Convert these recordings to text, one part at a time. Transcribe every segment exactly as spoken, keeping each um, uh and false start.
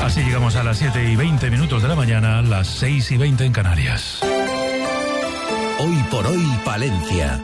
Así llegamos a las siete y veinte minutos de la mañana, las seis y veinte en Canarias. Hoy por hoy, Palencia.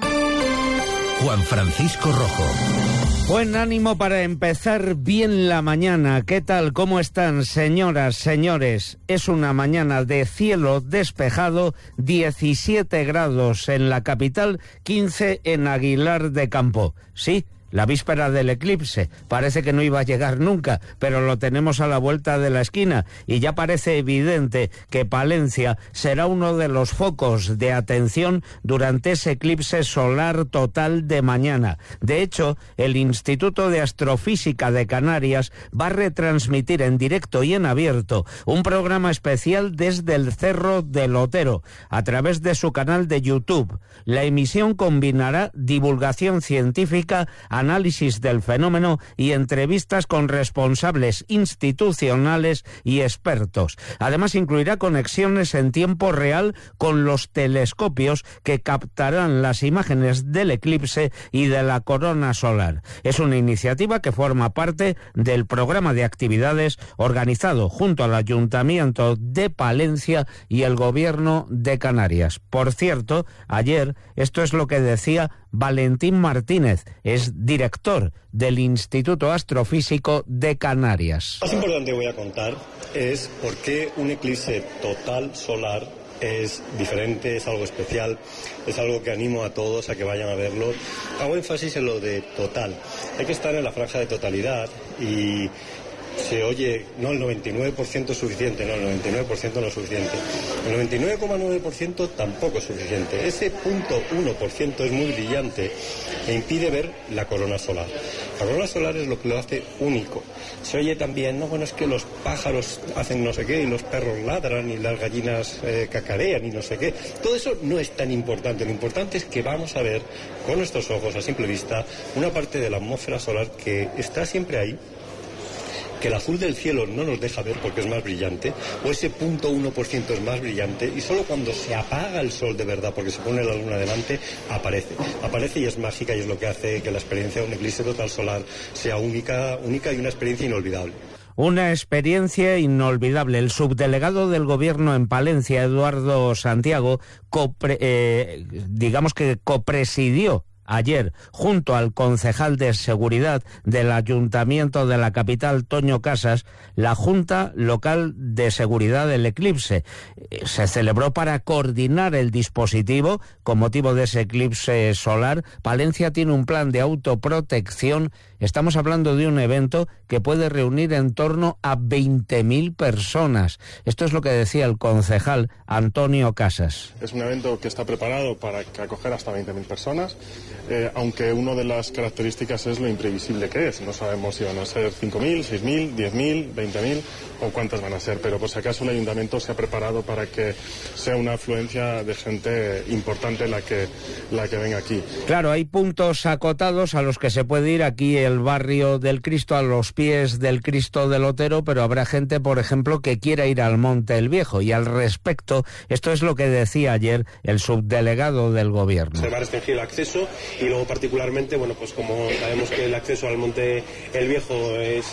Juan Francisco Rojo. Buen ánimo para empezar bien la mañana. ¿Qué tal? ¿Cómo están, señoras, señores? Es una mañana de cielo despejado, diecisiete grados en la capital, quince en Aguilar de Campo. Sí, la víspera del eclipse. Parece que no iba a llegar nunca, pero lo tenemos a la vuelta de la esquina y ya parece evidente que Palencia será uno de los focos de atención durante ese eclipse solar total de mañana. De hecho, el Instituto de Astrofísica de Canarias va a retransmitir en directo y en abierto un programa especial desde el Cerro del Otero, a través de su canal de YouTube. La emisión combinará divulgación científica, análisis del fenómeno y entrevistas con responsables institucionales y expertos. Además, incluirá conexiones en tiempo real con los telescopios que captarán las imágenes del eclipse y de la corona solar. Es una iniciativa que forma parte del programa de actividades organizado junto al Ayuntamiento de Palencia y el Gobierno de Canarias. Por cierto, ayer, esto es lo que decía Valentín Martínez, es director del Instituto Astrofísico de Canarias. Lo más importante que voy a contar es por qué un eclipse total solar es diferente, es algo especial, es algo que animo a todos a que vayan a verlo. Hago énfasis en lo de total. Hay que estar en la franja de totalidad y se oye, no, el noventa y nueve por ciento es suficiente, no, el noventa y nueve por ciento no es suficiente. El noventa y nueve coma nueve por ciento tampoco es suficiente. Ese punto uno por ciento es muy brillante e impide ver la corona solar. La corona solar es lo que lo hace único. Se oye también, no, bueno, es que los pájaros hacen no sé qué y los perros ladran y las gallinas eh, cacarean y no sé qué. Todo eso no es tan importante. Lo importante es que vamos a ver con nuestros ojos a simple vista una parte de la atmósfera solar que está siempre ahí, que el azul del cielo no nos deja ver porque es más brillante, o ese punto uno por ciento es más brillante, y solo cuando se apaga el sol de verdad, porque se pone la luna delante, aparece. Aparece y es mágica, y es lo que hace que la experiencia de un eclipse total solar sea única, única y una experiencia inolvidable. Una experiencia inolvidable. El subdelegado del Gobierno en Palencia, Eduardo Santiago, copre, eh, digamos que copresidió ayer, junto al concejal de Seguridad del Ayuntamiento de la capital, Toño Casas, la Junta Local de Seguridad del Eclipse. Se celebró para coordinar el dispositivo con motivo de ese eclipse solar. Palencia tiene un plan de autoprotección. Estamos hablando de un evento que puede reunir en torno a veinte mil personas. Esto es lo que decía el concejal Antonio Casas. Es un evento que está preparado para acoger hasta veinte mil personas. Eh, aunque una de las características es lo imprevisible que es. No sabemos si van a ser cinco mil, seis mil, diez mil, veinte mil o cuántas van a ser, pero por si acaso el Ayuntamiento se ha preparado para que sea una afluencia de gente importante la que, la que venga aquí. Claro, hay puntos acotados a los que se puede ir. Aquí el barrio del Cristo, a los pies del Cristo del Otero, pero habrá gente, por ejemplo, que quiera ir al Monte el Viejo. Y al respecto, esto es lo que decía ayer el subdelegado del Gobierno. Se va a restringir el acceso. Y luego particularmente, bueno, pues como sabemos que el acceso al Monte el Viejo es,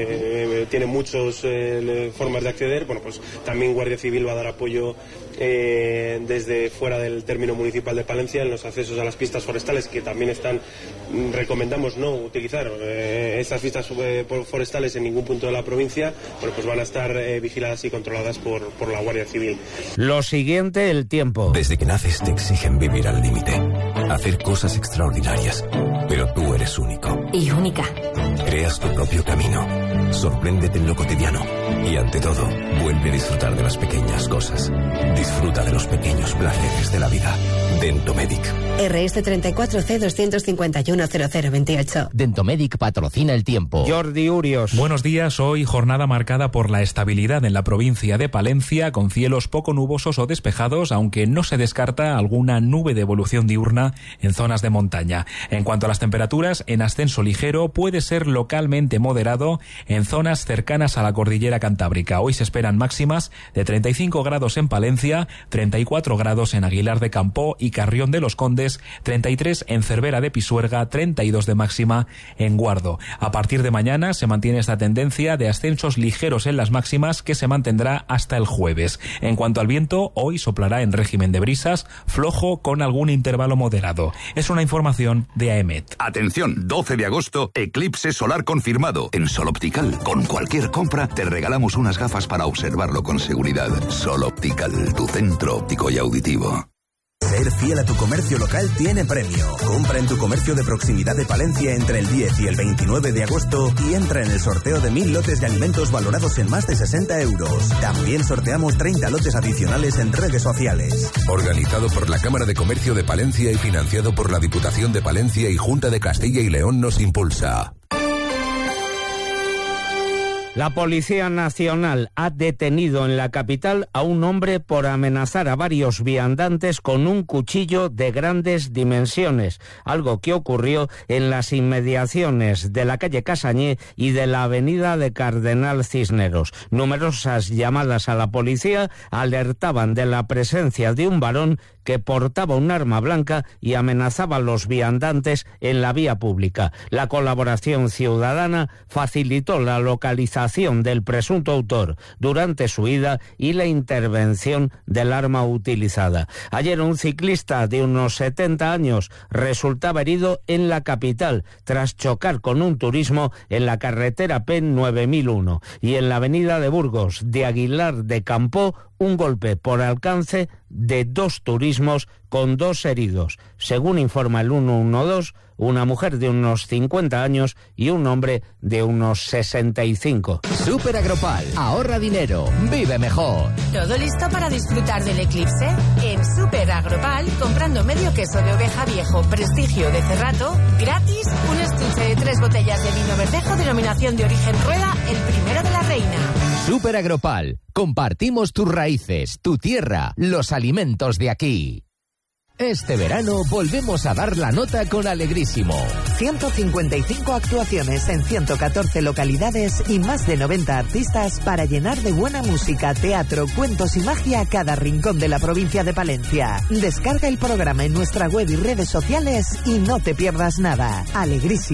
eh, tiene muchas eh, formas de acceder, bueno, pues también Guardia Civil va a dar apoyo eh, desde fuera del término municipal de Palencia en los accesos a las pistas forestales, que también están, recomendamos no utilizar eh, estas pistas eh, forestales en ningún punto de la provincia, bueno, pues van a estar eh, vigiladas y controladas por, por la Guardia Civil. Lo siguiente, el tiempo. Desde que naces te exigen vivir al límite, hacer cosas extraordinarias, pero tú eres único. Y única. Creas tu propio camino, sorpréndete en lo cotidiano y, ante todo, vuelve a disfrutar de las pequeñas cosas. Disfruta de los pequeños placeres de la vida. Dentomedic. R S treinta y cuatro C doscientos cincuenta y uno cero cero veintiocho. Dentomedic patrocina el tiempo. Jordi Urios. Buenos días. Hoy jornada marcada por la estabilidad en la provincia de Palencia, con cielos poco nubosos o despejados, aunque no se descarta alguna nube de evolución diurna en zonas de montaña. En cuanto a las temperaturas, en ascenso ligero, puede ser localmente moderado en zonas cercanas a la cordillera cantábrica. Hoy se esperan máximas de treinta y cinco grados en Palencia, treinta y cuatro grados en Aguilar de Campoo y Carrión de los Condes, treinta y tres en Cervera de Pisuerga, treinta y dos de máxima en Guardo. A partir de mañana se mantiene esta tendencia de ascensos ligeros en las máximas que se mantendrá hasta el jueves. En cuanto al viento, hoy soplará en régimen de brisas, flojo con algún intervalo moderado. Es una información de A E M E T. Atención, doce de agosto, eclipse solar confirmado. En Sol Optical, con cualquier compra, te regalamos unas gafas para observarlo con seguridad. Sol Optical, tu centro óptico y auditivo. Ser fiel a tu comercio local tiene premio. Compra en tu comercio de proximidad de Palencia entre el diez y el veintinueve de agosto y entra en el sorteo de mil lotes de alimentos valorados en más de sesenta euros. También sorteamos treinta lotes adicionales en redes sociales. Organizado por la Cámara de Comercio de Palencia y financiado por la Diputación de Palencia y Junta de Castilla y León nos impulsa. La Policía Nacional ha detenido en la capital a un hombre por amenazar a varios viandantes con un cuchillo de grandes dimensiones, algo que ocurrió en las inmediaciones de la calle Casañé y de la avenida de Cardenal Cisneros. Numerosas llamadas a la policía alertaban de la presencia de un varón que portaba un arma blanca y amenazaba a los viandantes en la vía pública. La colaboración ciudadana facilitó la localización del presunto autor durante su huida y la intervención del arma utilizada. Ayer un ciclista de unos setenta años resultaba herido en la capital tras chocar con un turismo en la carretera P nueve mil uno y en la avenida de Burgos de Aguilar de Campoo un golpe por alcance de dos turismos con dos heridos. Según informa el ciento doce, una mujer de unos cincuenta años y un hombre de unos sesenta y cinco. Super Agropal, ahorra dinero, vive mejor. ¿Todo listo para disfrutar del eclipse? En Super Agropal, comprando medio queso de oveja viejo Prestigio de Cerrato, gratis un estuche de tres botellas de vino verdejo denominación de origen Rueda, el primero de la reina. Super Agropal, compartimos tus raíces, tu tierra, los alimentos de aquí. Este verano volvemos a dar la nota con Alegrísimo. ciento cincuenta y cinco actuaciones en ciento catorce localidades y más de noventa artistas para llenar de buena música, teatro, cuentos y magia cada rincón de la provincia de Palencia. Descarga el programa en nuestra web y redes sociales y no te pierdas nada. Alegrísimo.